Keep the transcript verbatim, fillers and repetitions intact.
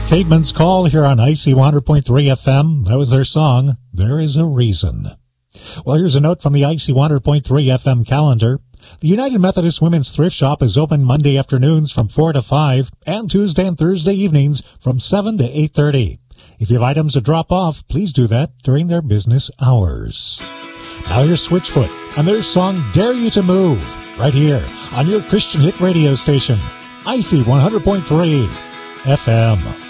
Caedmon's Call here on I C one hundred point three F M. That was their song, There Is a Reason. Well, here's a note from the I C one hundred point three F M calendar. The United Methodist Women's Thrift Shop is open Monday afternoons from four to five and Tuesday and Thursday evenings from seven to eight thirty. If you have items to drop off, please do that during their business hours. Now here's Switchfoot and their song Dare You to Move right here on your Christian hit radio station, I C one hundred point three F M.